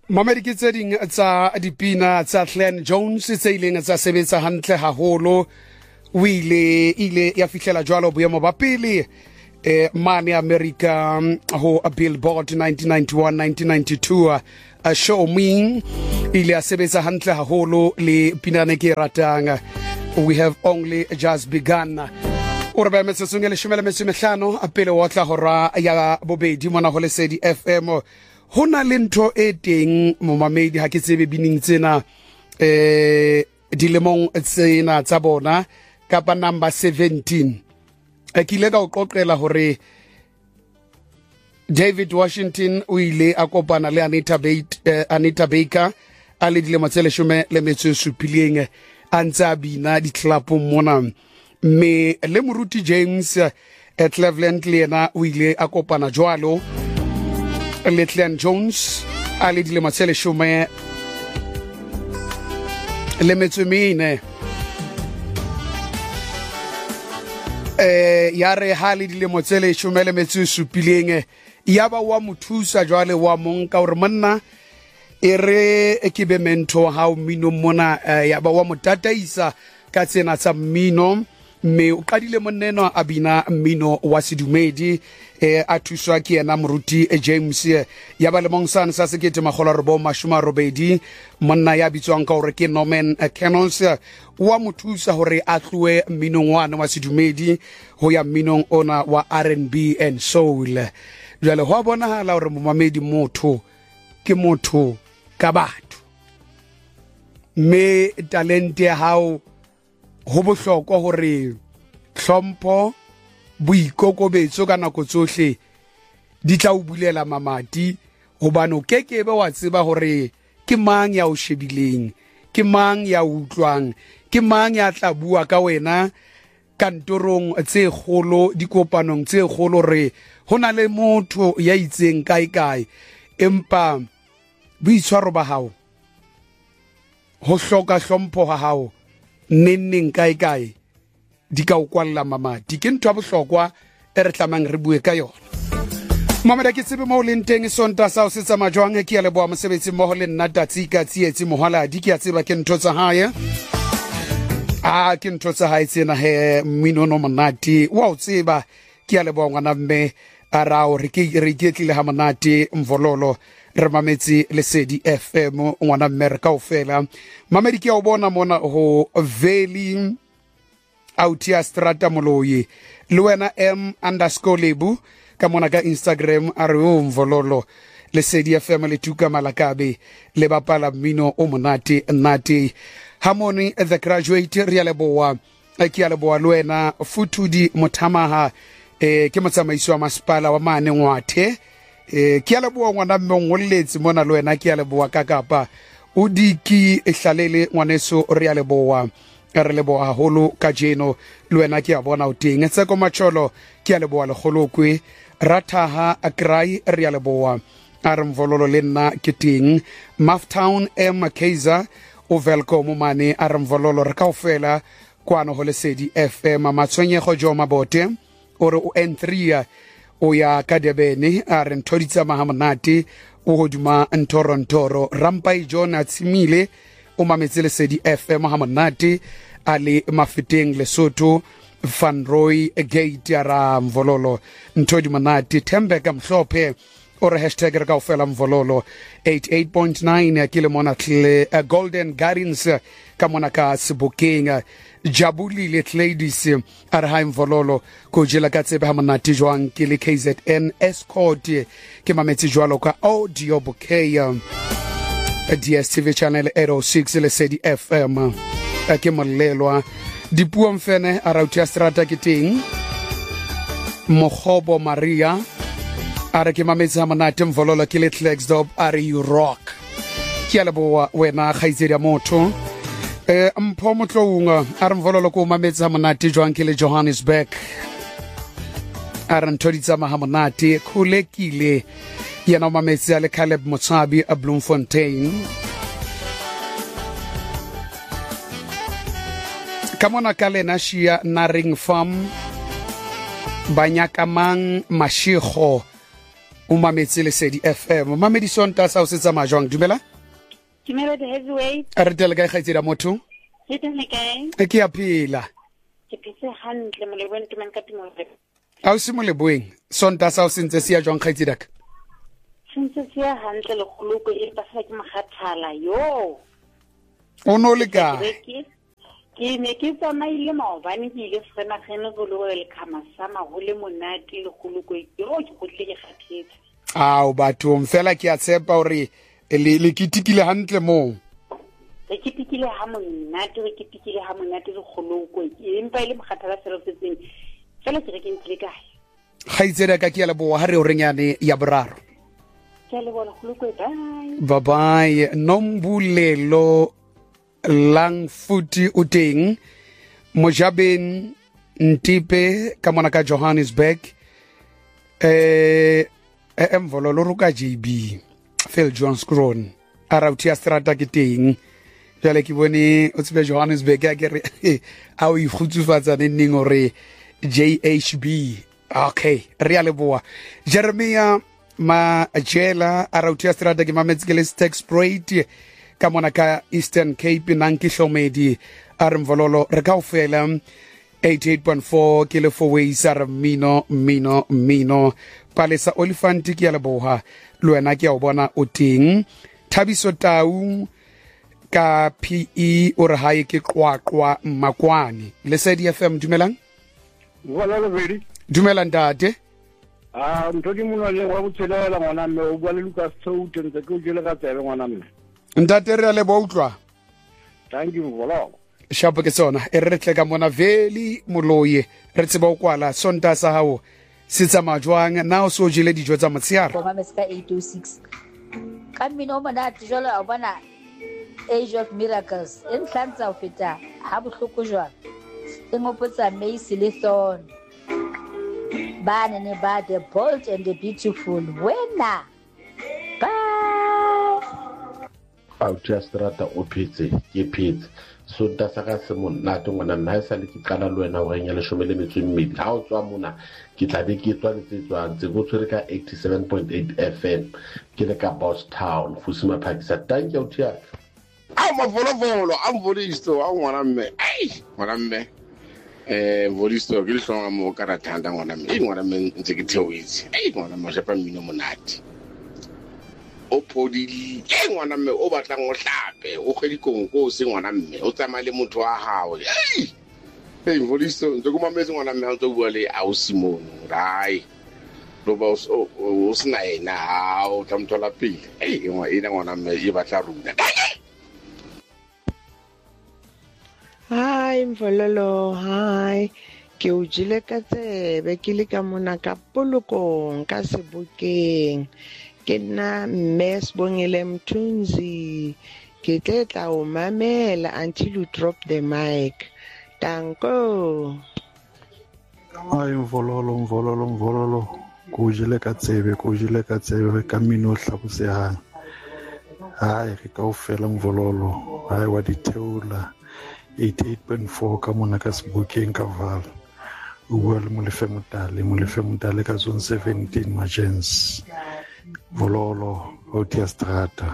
Mamedi ke tse ding tsa dipina tsa Glenn Jones tse ileng tsa sebetsa hantle haholo o ile ya fihlela jwalo boemo ba pele mane America ho Billboard 1991-1992 Show Me ile ya sebetsa hantle haholo le pinane ke ratang We Have Only Just Begun o re ba metsesong le 15 a pele wa tla hora ya bobedi mona ho Lesedi FM hona le ntho e teng momamedi ha ke tsebe bining tsena dilemong tsena tsa bona kapa number 17 ke ile ka o qoqela hore David Washington o ile a kopana le Anita Baker a le dilemo tse 17 a ntsa bina di club mona me le moruti James Cleveland le yena o ile a kopana jwalo le Glenn Jones a le dilemo tse 10 le metsomene ya re ha le dilemo tse 17 ya ba wa mothusa jwale wa monka hore monna e re ke be mentor ha o mino mona ya ba wa motataisa ka tsena tsa mmino me o qadile moneno a bina mmino wa sedumedi a thuswa ke yena moruti James ya ba le mongsane sa sekete magolorobo mashuma robedi monna ya bitswang ka hore ke Norman Cannons wa mothusa hore a tloe mmino ngwana wa sedumedi ho ya mmino ona wa R&B and soul jale ho bona hala hore momamedi motho ke motho ka batho me talente ya hao ho bohlokwa hore hlompo boikokobetso ka nako tsohle di tla o bulela mamati hobane o kekebe wa tseba hore ke mang ya o shebileng ke mang ya utlwang ke mang ya tla bua ka wena kantorong tse kgolo dikopanong tse kgolo re hona le motho ya itseng kae empa boitshwaro ba hao ho hloka hlompho ha hao neng kae di ka o kwalla mamati ke ntwa bohlokwa e re tlamang re bue ka yona mameda ke tsebe mo le nteng sonta sa o se tsa majwang ke ya leboa mosebetsi mo le nna tatsika tsietsi mohala di ke ya tseba ke ntho tsa hae ke ntho tsa hae tsena he mmino no monate wa o tseba ke ya leboa ngwana mme arao re ke tlile ha monate mvololo re mametse Lesedi FM ngwana mme ka ofela mamedi ke ya o bona mona ho Valley Autia Strata Moloyi le wena M_lebu ka mona ka Instagram a re o mvololo Lesedi FM le tuka malakabe le bapala mmino o monate nnate Harmony the Graduate re ya leboa ke ya leboa le wena Futudi Mothamaha ke motsamaiso wa masepala wa mane ngwathe ke ya leboa ngwana mmongolletsi mona le wena ke ya leboa ka Kapa o diki ehlalele ngwaneso re ya leboa re leboa haholo ka jeno le wena ke ya bona o teng tseko macholo ke ya leboa le kholokwe Rathaha Akrai re ya leboa a re mvololo le nna ke teng Maftown Kaizer o welcome mane a re mvololo re ka ofela kwano ho Lesedi FM matshwenyego jo mabote ore o N3 o ya ka Debene a re nthoditsa mahamonate o hoduma ntorontoro Rampai John Atsimile o mametse Lesedi FM mahamonate ale mafeteng Lesotho Van Roy Gate ya ra mvololo nthodi manate Thembeka Mhlophe ore hashtag re ka ofela mvololo 88.9 ya kile mona tle Golden Gardens ka mona ka Sebokeng Jabulile ladies are high mvololo ko jela ka tsebe ha monate jwang ke le KZN Escort ke mametse jwalo ka audio bouquet DSTV channel 806 Lesedi FM ke molelwa dipuo mfene a Rautia Strata ke teng Mogobo Maria are ke mametse ha monate mvololo ke le Flexdop are you rock ke ya leboa wena khaitsedi ya motho mpho motlounga a re mvololo ko mametse ha monate jwang ke le Johannesburg a re nthoditsa ha monate khulekile yena mametse le Caleb Motsabi a Bloemfontein kamona kalena shia Naring Farm Banyakamang Mashego o mametse Lesedi FM. Mamedi Sonta sa o setsa majwang dumela? Dumela the heavyweight. A re tele ka kgaitsedi motho? Ke teng kae? Ke a phela. Ke phetse hantle mo lebong ke manka timo. A o se mo leboeng. Sonta sa o sentse sia jwang kgaitsedi ka? Sentse sia hantle le khuluko e pasela ke makgathala yo. O no le ka? Ke ne ke tsamaile maobane ke ile frena gene go le khama sama go le monate le khuluko yo ke go tle ke kgathetse. Ao batho mfela ke a tshepa hore le kitikile hantle mo. Re kitikile ha monate le khuluko empa ile makgathala selo setseng fela ke re ke ntile kae. Kgaitsedi ka ke ya leboa ha re o renyane ya boraro. Ke le bona khuluko bye bye. Nombulelo lang futi o teng Mojabeng Ntipe ka mona ka Johannesburg Mvololo ruka JB Phil John Scron a rauti ya strata ke teng jale ke bone o tsebe Johannesburg ya ke re a o ikgutsufatsa neng hore JHB. Okay, re a leboa. Jeremia Majela a rauti ya strata ke mametse ke le Stack Sprite ka mona ka Eastern Cape Nanki Hlomedi a re Mvololo re ka o fela 88.4 ke le fourways a re mino Palesa Olifanti ke ya leboha le wena ke ya o bona o teng. Thabiso Tau ka PE o re hae ke qwaqwa Makwane. Lesedi FM dumelang? Mvololo vedi. Dumelang ntate. Mtodi mona le wa botselela ngwana mme o bua le Lucas Thout ntse ke o jele ka tsebe ngwana mme. Ntate re le boutlwa. Thank you Mvololo. Shapo ke sona e re tle ka mona veli moloye re tseba o kwala Sonta sa hao sitsa majwang na o so jele dijo tsa motshiara. Go mameska 806 ka mmino monate jalo a bona Age of Miracles en tlantsa o feta ha bohloko jwa e ngopotsa Macy le Thorn bana ne ba the bold and the beautiful wena bye. Au just rata o phetse ke phetse so ta saka se monate ngwana nna sa le ke qala le wena o renya le shomele metswemmedi ha o tswa mona ke tla be ke tswa le tsetswang tse go tswere ka 87.8 FM ke le ka Boss Town Fusima Pakisa. Thank you tia Mavolo Volisto a ngwana mme ngwana mme Volisto ke le hlonga mo ka rathanda ngwana mme ngwana mme ntse ke theoitse ngwana mo japa mmino monate o podile ngwana mme o batlang o hlape o khedikonko o se ngwana mme o tsamaya le motho wa hao Volisto ntse go mametse ngwana mme a ntse bua le a o Simone rai loba o sna ena ha o tla mthola pele ngwana mme e batla runa. Hi Mvololo, hi. Ke o jile ka tsebe ke le ka mona ka Polokong ka Sebokeng. Ke nna Mme Sibongile Mthunzi. Ke tla o mamela until you drop the mic. Danko. Hi Mvololo. Ko jile ka tsebe ka mino hlabosehang. Hai re ka o fela Mvololo. Hai wa ditheola 88.4 ka mona ka Sebokeng ka Val. O bua le Molefe Motale ka zone 17 Majens. Mvololo Autia Strata.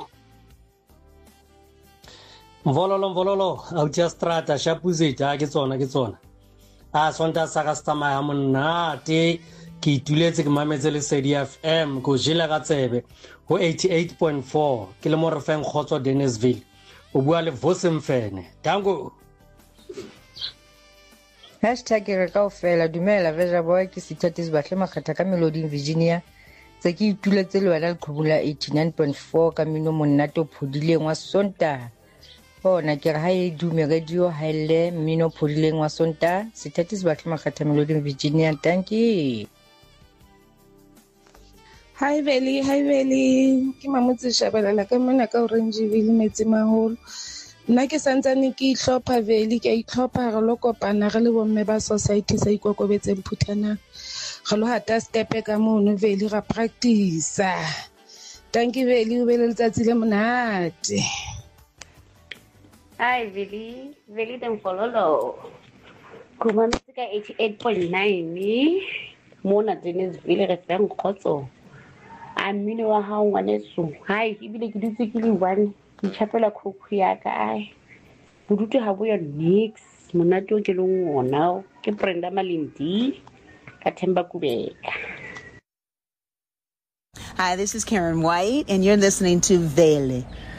Mvololo Autia Strata shapuzeta ke tsona. Sonta sa ka stamaya monate ke ituletse ke mametse Lesedi FM go jela ka tsebe go 88.4 ke le mo re feng Khotso Dennisville. O bua le Vosemfene. Dango. Re ka o fela dumela veja boy ke Sithatis Batle Makgatha ka Melody Virginia tse ke ituletse le wena le khubula 89.4 ka mino monate o phodileng wa Sonta. Bona ke re ha e dume radio ha ile mino phodileng wa Sonta. Sithatis Batle Makgatha Melody Virginia. Thank you. Hi Veli ke mamotse shabelela ka mona ka Orangeville Metsimaholo. Nna ke santsane ke itlhopha Veli ke itlhopha re lo kopana re le bomme ba society sa ikokobetseng Phuthanang re lo hata stepe ka mono Veli ra practice. Thank you Veli o be le letsatsi le monate. Hi Veli the Mvololo go mametse ka 88.9 mona Dennisville re feng Khotso a mmino wa hao ngwaneso hai ebile ke dutse ke le one ke chapela khokho ya ka ai bodutu ha bo yo nix monate o ke le ngona ke Brenda Malindi ka Themba Kubeka. Hi, this is Karen White, and you're listening to Vele.